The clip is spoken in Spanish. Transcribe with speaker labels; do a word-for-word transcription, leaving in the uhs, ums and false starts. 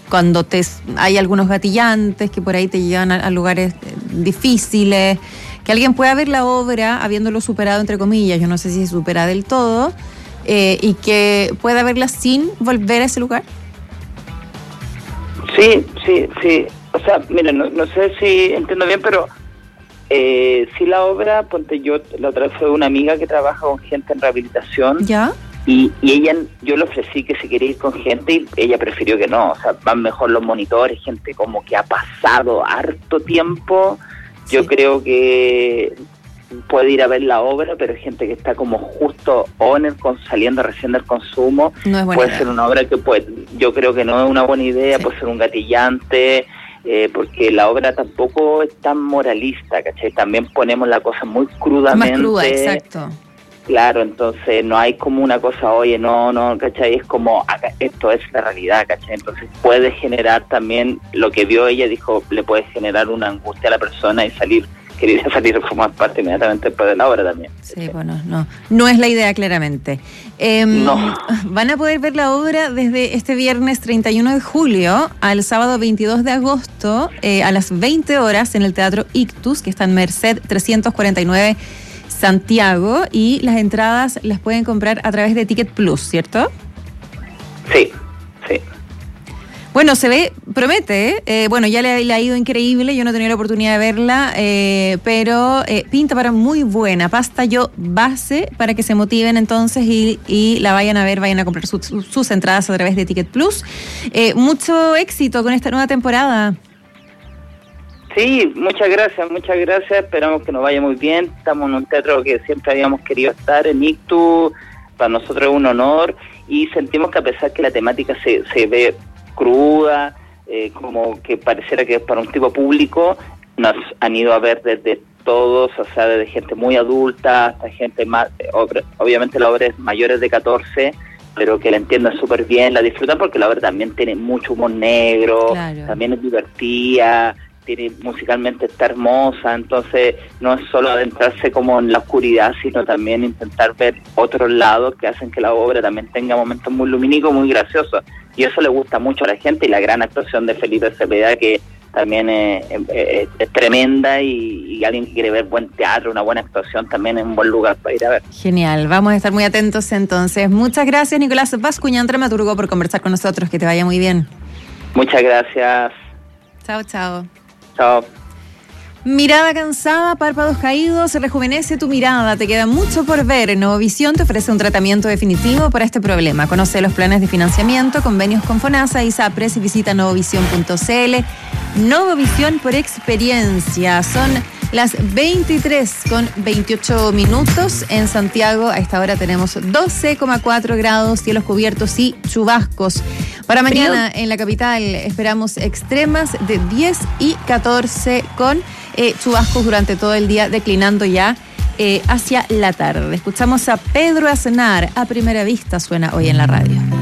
Speaker 1: cuando te hay algunos gatillantes que por ahí te llevan a, a lugares difíciles, que alguien pueda ver la obra habiéndolo superado, entre comillas, yo no sé si se supera del todo, eh, y que pueda verla sin volver a ese lugar.
Speaker 2: Sí, sí, sí. O sea, mira, no, no sé si entiendo bien, pero eh, si la obra, ponte yo, la otra vez fue una amiga que trabaja con gente en rehabilitación.
Speaker 1: ¿Ya?
Speaker 2: Y, y ella, yo le ofrecí que si quería ir con gente y ella prefirió que no. O sea, van mejor los monitores, gente como que ha pasado harto tiempo. Sí. Yo creo que puede ir a ver la obra, pero gente que está como justo o en el, saliendo recién del consumo,
Speaker 1: no es buena
Speaker 2: puede
Speaker 1: idea.
Speaker 2: ser una obra que puede, yo creo que no es una buena idea, sí. Puede ser un gatillante, eh, porque la obra tampoco es tan moralista, ¿cachai? También ponemos la cosa muy crudamente.
Speaker 1: Más cruda, exacto.
Speaker 2: Claro, entonces no hay como una cosa, oye, no, no, ¿cachai? Es como, acá, esto es la realidad, ¿cachai? Entonces puede generar también, lo que vio ella, dijo, le puede generar una angustia a la persona y salir, quería salir a formar parte inmediatamente después de la obra también.
Speaker 1: ¿Cachai? Sí, bueno, no, no es la idea claramente. Eh,
Speaker 2: no.
Speaker 1: Van a poder ver la obra desde este viernes treinta y uno de julio al sábado veintidós de agosto eh, a las veinte horas en el Teatro Ictus, que está en Merced trescientos cuarenta y nueve Santiago, y las entradas las pueden comprar a través de Ticket Plus, ¿cierto?
Speaker 2: Sí, sí.
Speaker 1: Bueno, se ve, promete, ¿eh? Eh, bueno, ya le, le ha ido increíble, yo no he tenido la oportunidad de verla, eh, pero eh, pinta para muy buena, pasta yo base para que se motiven entonces y, y la vayan a ver, vayan a comprar su, su, sus entradas a través de Ticket Plus. Eh, mucho éxito con esta nueva temporada.
Speaker 2: Sí, muchas gracias, muchas gracias, esperamos que nos vaya muy bien, estamos en un teatro que siempre habíamos querido estar, en Ictus, para nosotros es un honor, y sentimos que a pesar que la temática se, se ve cruda, eh, como que pareciera que es para un tipo público, nos han ido a ver desde todos, o sea, desde gente muy adulta hasta gente más, obviamente la obra es mayores de catorce, pero que la entiendan súper bien, la disfrutan porque la obra también tiene mucho humor negro, claro. También es divertida, tiene, musicalmente está hermosa, entonces no es solo adentrarse como en la oscuridad, sino también intentar ver otros lados que hacen que la obra también tenga momentos muy lumínicos, muy graciosos, y eso le gusta mucho a la gente, y la gran actuación de Felipe Cepeda, que también es, es, es tremenda, y, y alguien que quiere ver buen teatro, una buena actuación, también es un buen lugar para ir a ver.
Speaker 1: Genial, vamos a estar muy atentos entonces. Muchas gracias, Nicolás Bascuñán, dramaturgo, por conversar con nosotros, que te vaya muy bien.
Speaker 2: Muchas gracias.
Speaker 1: Chao, chao.
Speaker 2: Chao.
Speaker 1: Mirada cansada, párpados caídos, rejuvenece tu mirada, te queda mucho por ver. Novovisión te ofrece un tratamiento definitivo para este problema. Conoce los planes de financiamiento, convenios con FONASA y SAPRES y visita novovisión punto c l. Novovisión por experiencia. Son las veintitrés con veintiocho minutos en Santiago. A esta hora tenemos doce coma cuatro grados, cielos cubiertos y chubascos. Para mañana en la capital esperamos extremas de diez y catorce con eh, chubascos durante todo el día, declinando ya eh, hacia la tarde. Escuchamos a Pedro Aznar, A Primera Vista suena hoy en la radio.